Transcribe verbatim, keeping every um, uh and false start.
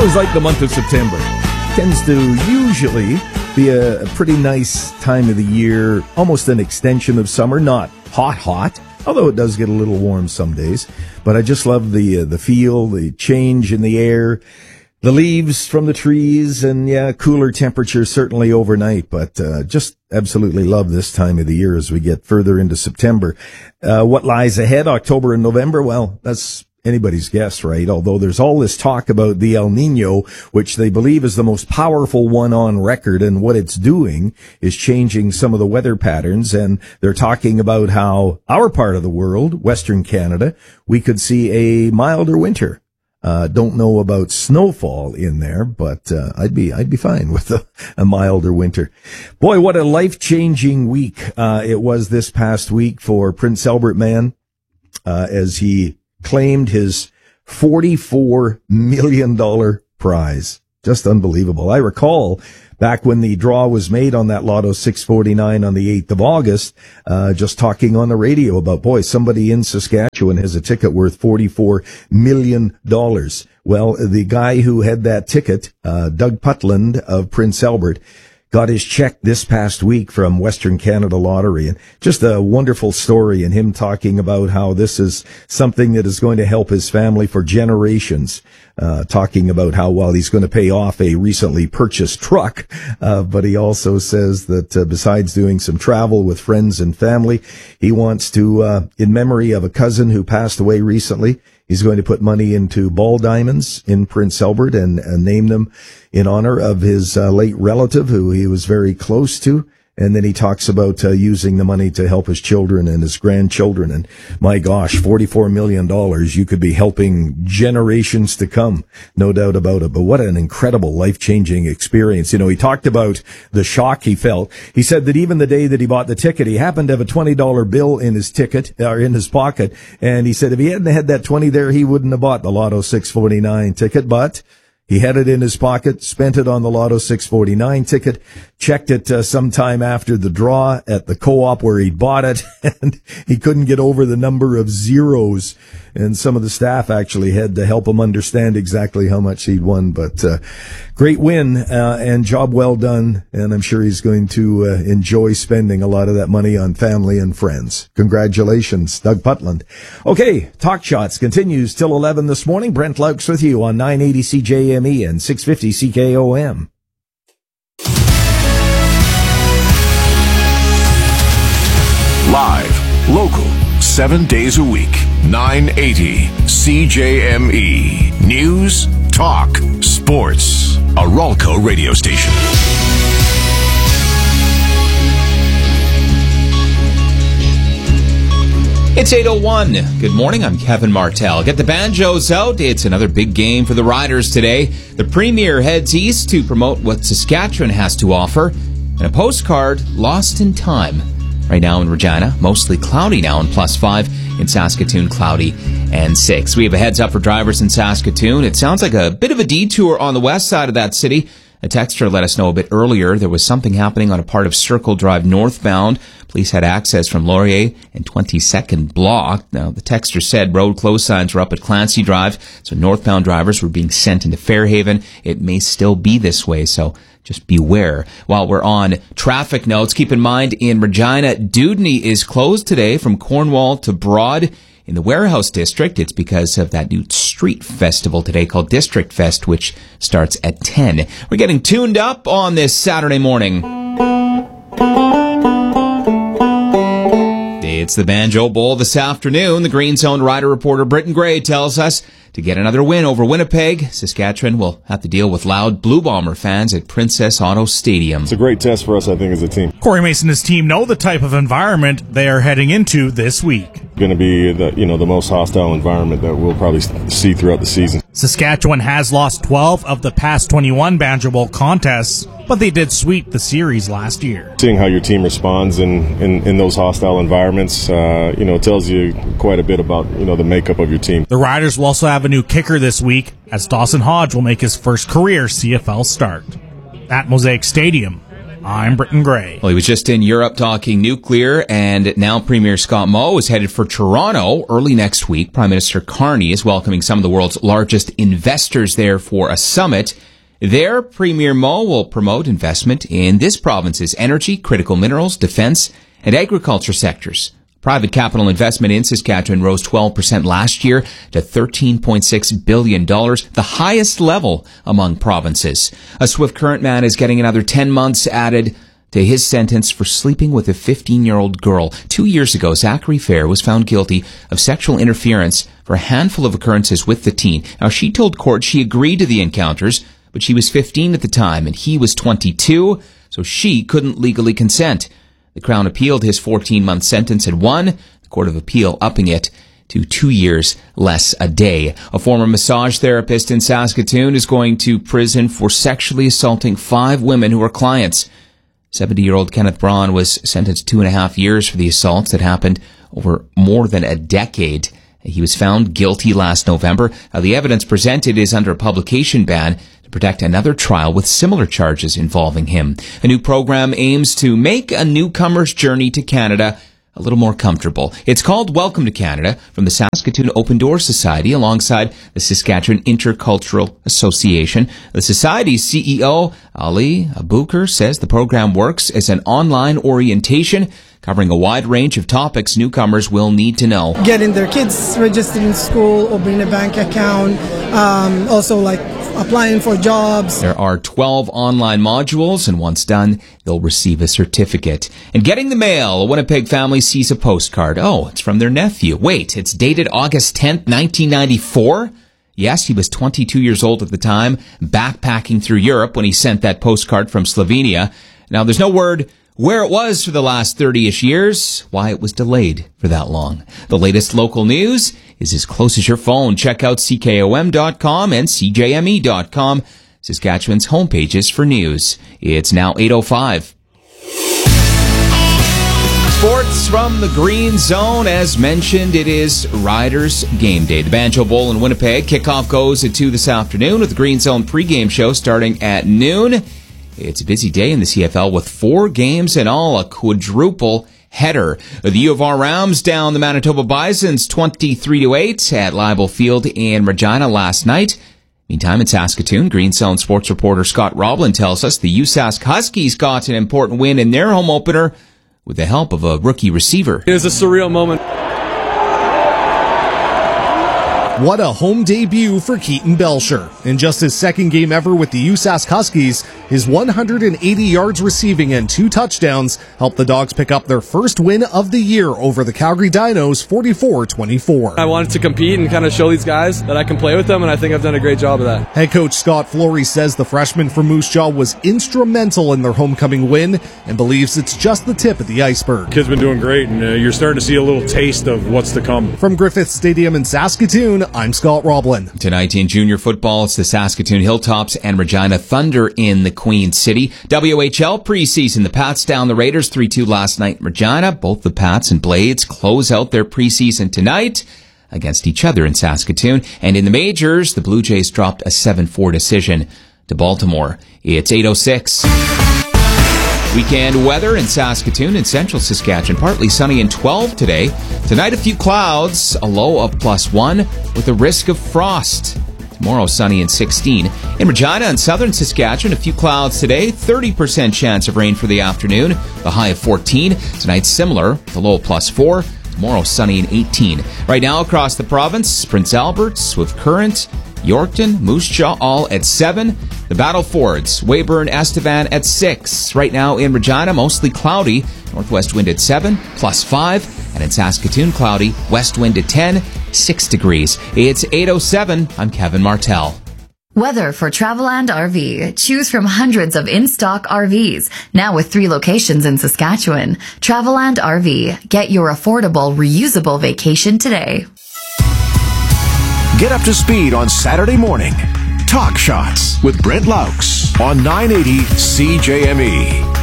always like the month of September. Tends to usually be a, a pretty nice time of the year, almost an extension of summer, not hot, hot, although it does get a little warm some days. But I just love the uh, the feel, the change in the air, the leaves from the trees, and yeah, cooler temperatures certainly overnight, but uh, just absolutely love this time of the year as we get further into September. Uh, what lies ahead, October and November? Well, that's anybody's guess, right? Although there's all this talk about the El Nino, which they believe is the most powerful one on record, and what it's doing is changing some of the weather patterns. And they're talking about how our part of the world, Western Canada, we could see a milder winter. Uh, don't know about snowfall in there, but uh, I'd be I'd be fine with a, a milder winter. Boy, what a life-changing week uh, it was this past week for Prince Albert Man uh, as he claimed his forty-four million dollars prize. Just unbelievable. I recall back when the draw was made on that Lotto six forty-nine on the eighth of August, uh, just talking on the radio about, boy, somebody in Saskatchewan has a ticket worth forty-four million dollars. Well, the guy who had that ticket, uh, Doug Putland of Prince Albert, got his check this past week from Western Canada Lottery, and just a wonderful story, and him talking about how this is something that is going to help his family for generations. Uh, talking about how, well, he's going to pay off a recently purchased truck, uh, but he also says that uh, besides doing some travel with friends and family, he wants to, uh, in memory of a cousin who passed away recently, he's going to put money into ball diamonds in Prince Albert and uh, name them in honor of his uh, late relative who he was very close to. And then he talks about uh, using the money to help his children and his grandchildren. And my gosh, forty-four million dollars, you could be helping generations to come. No doubt about it. But what an incredible life-changing experience. You know, he talked about the shock he felt. He said that even the day that he bought the ticket, he happened to have a twenty dollar bill in his ticket, or in his pocket. And he said if he hadn't had that twenty there, he wouldn't have bought the Lotto six forty-nine ticket. But he had it in his pocket, spent it on the Lotto six forty-nine ticket, checked it uh, sometime after the draw at the co-op where he bought it, and he couldn't get over the number of zeros. And some of the staff actually had to help him understand exactly how much he'd won. But uh, great win uh, and job well done. And I'm sure he's going to uh, enjoy spending a lot of that money on family and friends. Congratulations, Doug Putland. Okay, Talk Shots continues till eleven this morning. Brent Laux with you on nine eighty C J M E and six fifty C K O M. Live, local, seven days a week. nine eighty C J M E. News, talk, sports. A Ralco radio station. It's eight oh one. Good morning, I'm Kevin Martell. Get the banjos out. It's another big game for the Riders today. The Premier heads east to promote what Saskatchewan has to offer. And a postcard lost in time. Right now in Regina, mostly cloudy now and plus five. In Saskatoon, cloudy and six. We have a heads up for drivers in Saskatoon. It sounds like a bit of a detour on the west side of that city. A texter let us know a bit earlier there was something happening on a part of Circle Drive northbound. Police had access from Laurier and twenty-second block. Now, the texter said road closed signs were up at Clancy Drive, so northbound drivers were being sent into Fairhaven. It may still be this way, so just beware. While we're on traffic notes, keep in mind in Regina, Dewdney is closed today from Cornwall to Broad. In the Warehouse District, it's because of that new street festival today called District Fest, which starts at ten. We're getting tuned up on this Saturday morning. It's the Banjo Bowl this afternoon. The Green Zone rider reporter Britton Gray tells us to get another win over Winnipeg, Saskatchewan will have to deal with loud Blue Bomber fans at Princess Auto Stadium. It's a great test for us, I think, as a team. Corey Mason and his team know the type of environment they are heading into this week. Going to be the, you know, the most hostile environment that we'll probably see throughout the season. Saskatchewan has lost twelve of the past twenty-one Banjo Bowl contests, but they did sweep the series last year. Seeing how your team responds in, in, in those hostile environments, uh, you know, tells you quite a bit about, you know, the makeup of your team. The Riders will also have a new kicker this week, as Dawson Hodge will make his first career C F L start. At Mosaic Stadium, I'm Britton Gray. Well, he was just in Europe talking nuclear, and now Premier Scott Moe is headed for Toronto early next week. Prime Minister Carney is welcoming some of the world's largest investors there for a summit. There, Premier Moe will promote investment in this province's energy, critical minerals, defense, and agriculture sectors. Private capital investment in Saskatchewan rose twelve percent last year to thirteen point six billion dollars, the highest level among provinces. A Swift Current man is getting another ten months added to his sentence for sleeping with a fifteen-year-old girl. Two years ago, Zachary Fair was found guilty of sexual interference for a handful of occurrences with the teen. Now, she told court she agreed to the encounters, but she was fifteen at the time and he was twenty-two, so she couldn't legally consent. The Crown appealed his fourteen-month sentence and won, the Court of Appeal upping it to two years less a day. A former massage therapist in Saskatoon is going to prison for sexually assaulting five women who were clients. seventy-year-old Kenneth Braun was sentenced two and a half years for the assaults that happened over more than a decade. He was found guilty last November. Now, the evidence presented is under a publication ban to protect another trial with similar charges involving him. A new program aims to make a newcomer's journey to Canada a little more comfortable. It's called Welcome to Canada from the Saskatoon Open Door Society alongside the Saskatchewan Intercultural Association. The Society's C E O, Ali Abukar, says the program works as an online orientation covering a wide range of topics newcomers will need to know. Getting their kids registered in school, opening a bank account, um, also like applying for jobs. There are twelve online modules, and once done, they'll receive a certificate. And getting the mail, a Winnipeg family sees a postcard. Oh, it's from their nephew. Wait, it's dated August tenth, nineteen ninety-four? Yes, he was twenty-two years old at the time, backpacking through Europe when he sent that postcard from Slovenia. Now, there's no word where it was for the last thirty-ish years, why it was delayed for that long. The latest local news is as close as your phone. Check out C K O M dot com and C J M E dot com, Saskatchewan's homepages for news. It's now eight oh five. Sports from the Green Zone. As mentioned, it is Riders Game Day. The Banjo Bowl in Winnipeg. Kickoff goes at two this afternoon with the Green Zone pregame show starting at noon. It's a busy day in the C F L with four games in all, a quadruple header. The U of R Rams down the Manitoba Bisons twenty-three to eight at Leibel Field in Regina last night. Meantime, in Saskatoon, Green Zone sports reporter Scott Roblin tells us the U Sask Huskies got an important win in their home opener with the help of a rookie receiver. It was a surreal moment. What a home debut for Keaton Belcher. In just his second game ever with the U Sask Huskies, his one hundred eighty yards receiving and two touchdowns helped the Dogs pick up their first win of the year over the Calgary Dinos forty-four twenty-four. I wanted to compete and kind of show these guys that I can play with them, and I think I've done a great job of that. Head coach Scott Flory says the freshman from Moose Jaw was instrumental in their homecoming win and believes it's just the tip of the iceberg. Kids been doing great, and uh, you're starting to see a little taste of what's to come. From Griffith Stadium in Saskatoon, I'm Scott Roblin. Tonight in junior football, it's the Saskatoon Hilltops and Regina Thunder in the Queen City. W H L preseason, the Pats down the Raiders three two last night in Regina. Both the Pats and Blades close out their preseason tonight against each other in Saskatoon. And in the majors, the Blue Jays dropped a seven four decision to Baltimore. It's eight oh six. Weekend weather in Saskatoon and central Saskatchewan. Partly sunny and twelve today. Tonight, a few clouds, a low of plus one with a risk of frost. Tomorrow, sunny and sixteen. In Regina and southern Saskatchewan, a few clouds today. thirty percent chance of rain for the afternoon. The high of fourteen. Tonight, similar. The low of plus four. Tomorrow, sunny and eighteen. Right now, across the province, Prince Albert, Swift Current, Yorkton, Moose Jaw, all at seven. The Battle Fords, Weyburn, Estevan at six. Right now in Regina, mostly cloudy. Northwest wind at seven, plus five. And in Saskatoon, cloudy. West wind at ten, six degrees. It's eight oh seven. I'm Kevin Martell. Weather for Traveland R V. Choose from hundreds of in-stock R Vs. Now with three locations in Saskatchewan. Traveland R V. Get your affordable, reusable vacation today. Get up to speed on Saturday morning. Talk Shots with Brent Laux on nine eighty C J M E.